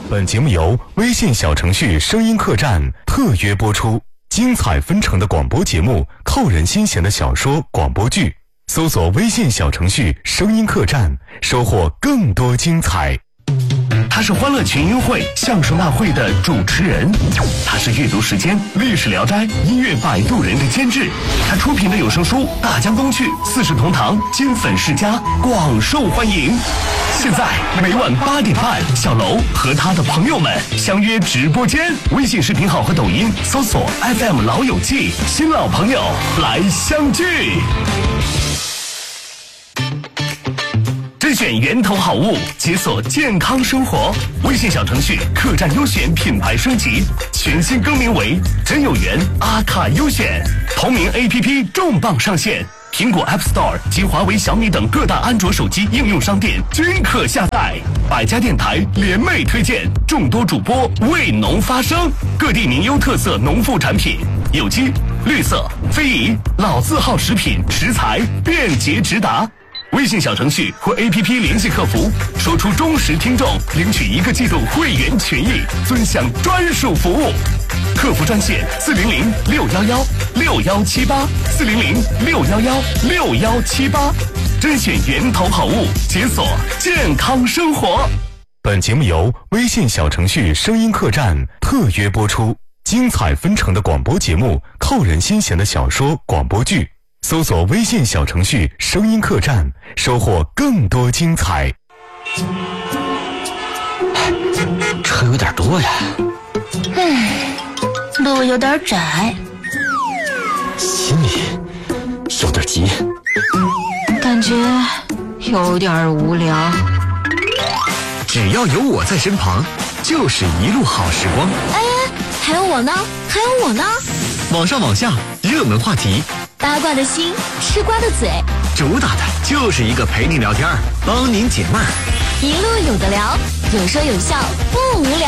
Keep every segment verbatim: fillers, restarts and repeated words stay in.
本节目由微信小程序声音客栈特约播出，精彩纷呈的广播节目，扣人心弦的小说广播剧，搜索微信小程序声音客栈，收获更多精彩。 他是欢乐群英会相声大会的主持人，他是阅读时间历史聊斋音乐摆渡人的监制，他出品的有声书《大江东去》四世同堂金粉世家广受欢迎。现在每晚八点半，小楼和他的朋友们相约直播间，微信视频号和抖音搜索 F M 老友记，新老朋友来相聚。甄选源头好物，解锁健康生活。微信小程序客栈优选品牌升级，全新更名为真有缘阿卡优选。同名 A P P 重磅上线，苹果 App Store 及华为、小米等各大安卓手机应用商店均可下载。百家电台联袂推荐，众多主播为农发声，各地名优特色农副产品，有机、绿色、非遗、老字号食品食材便捷直达。微信小程序或 A P P 联系客服，说出忠实听众，领取一个季度会员权益，尊享专属服务。客服专线四零零六幺幺六幺七八四零零六幺幺六幺七八，甄选源头好物，解锁健康生活。 本节目由微信小程序声音客栈特约播出，精彩纷呈的广播节目，扣人心弦的小说广播剧。搜索微信小程序声音客栈，收获更多精彩。 车有点多呀， 唉，路有点窄， 心里有点急， 感觉有点无聊。 只要有我在身旁，就是一路好时光。 哎，还有我呢，还有我呢。 网上网下，热门话题， 八卦的心，吃瓜的嘴， 主打的就是一个陪你聊天，帮您解闷儿， 一路有的聊，有说有笑，不无聊。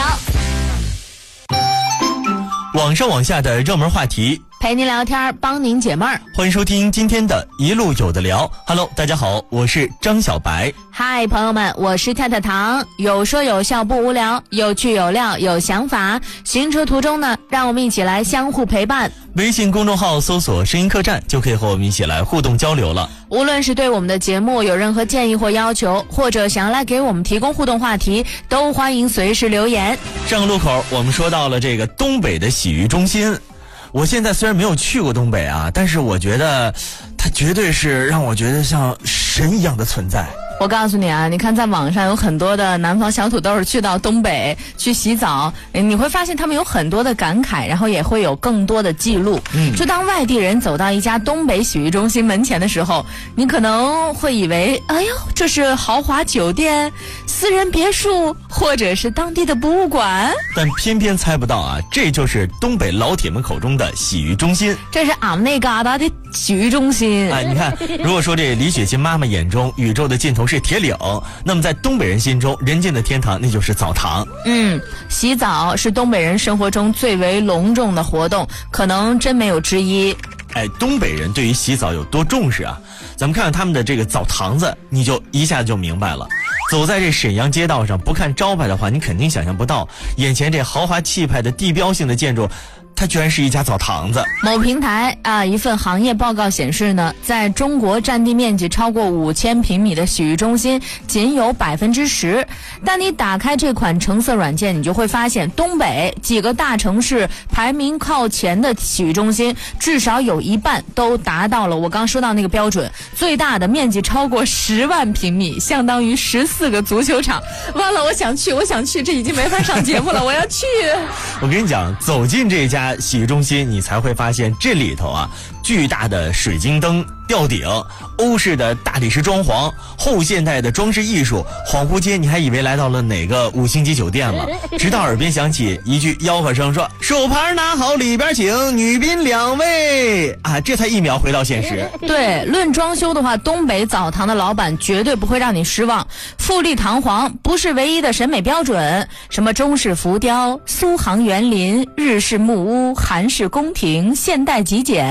网上网下的热门话题， 陪您聊天，帮您解闷儿。 欢迎收听今天的一路有的聊。Hello， 大家好，我是张小白。 嗨，朋友们，我是太太糖。有说有笑不无聊，有趣有料有想法。行车途中呢，让我们一起来相互陪伴。 微信公众号搜索声音客栈，就可以和我们一起来互动交流了。 无论是对我们的节目有任何建议或要求，或者想要来给我们提供互动话题，都欢迎随时留言。 上个路口我们说到了这个东北的洗浴中心，我现在虽然没有去过东北啊，但是我觉得它绝对是让我觉得像神一样的存在。 我告诉你啊，你看在网上有很多的南方小土豆去到东北去洗澡，你会发现他们有很多的感慨，然后也会有更多的记录。嗯，就当外地人走到一家东北洗浴中心门前的时候，你可能会以为，哎呦，这是豪华酒店、私人别墅，或者是当地的博物馆。 但偏偏猜不到啊，这就是东北老铁们口中的洗浴中心。 这是俺们那嘎达的洗浴中心。 哎，你看，如果说这李雪琴妈妈眼中宇宙的尽头是铁岭，那么在东北人心中人间的天堂那就是澡堂。 嗯，洗澡是东北人生活中最为隆重的活动，可能真没有之一。 哎，东北人对于洗澡有多重视啊，咱们看看他们的这个澡堂子，你就一下子就明白了。走在这沈阳街道上，不看招牌的话，你肯定想象不到眼前这豪华气派的地标性的建筑，它居然是一家澡堂子。 某平台啊，一份行业报告显示呢，在中国占地面积超过五千平米的洗浴中心仅有百分之十。但你打开这款橙色软件，你就会发现，东北几个大城市排名靠前的洗浴中心，至少有一半都达到了我刚说到那个标准，最大的面积超过十万平米，相当于十四个足球场。完了，我想去，我想去，这已经没法上节目了，我要去。 我跟你讲，走进这家洗浴中心，你才会发现这里头啊，巨大的水晶灯吊顶，欧式的大理石装潢，后现代的装饰艺术，恍惚间你还以为来到了哪个五星级酒店了，直到耳边响起一句吆喝声说手牌拿好里边请，女宾两位啊，这才一秒回到现实。 对，论装修的话，东北澡堂的老板绝对不会让你失望，富丽堂皇不是唯一的审美标准，什么中式浮雕、苏杭园林、日式木屋、韩式宫廷、现代极简、韩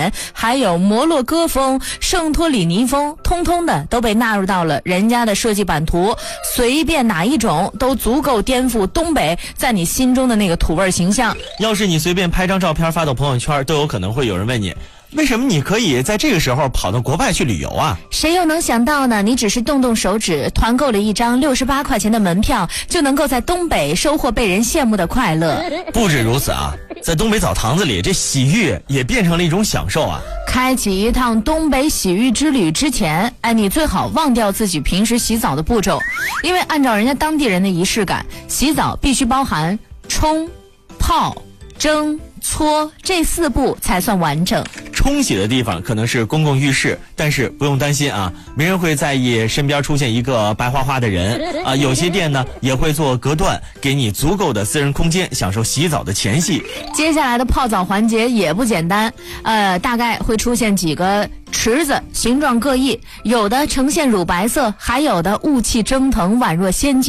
还有摩洛哥风、圣托里尼风，通通的都被纳入到了人家的设计版图，随便哪一种都足够颠覆东北在你心中的那个土味形象。 要是你随便拍张照片发到朋友圈，都有可能会有人问你，为什么你可以在这个时候跑到国外去旅游啊？ 谁又能想到呢？你只是动动手指，团购了一张六十八块钱的门票，就能够在东北收获被人羡慕的快乐。 不止如此啊，在东北澡堂子里，这洗浴也变成了一种享受啊。 开启一趟东北洗浴之旅之前，哎，你最好忘掉自己平时洗澡的步骤，因为按照人家当地人的仪式感，洗澡必须包含冲、泡、蒸、搓这四步才算完整。 冲洗的地方可能是公共浴室，但是不用担心啊，没人会在意身边出现一个白花花的人啊。有些店呢也会做隔断，给你足够的私人空间，享受洗澡的前戏。 接下来的泡澡环节也不简单，呃，大概会出现几个池子，形状各异，有的呈现乳白色，还有的雾气蒸腾，宛若仙境。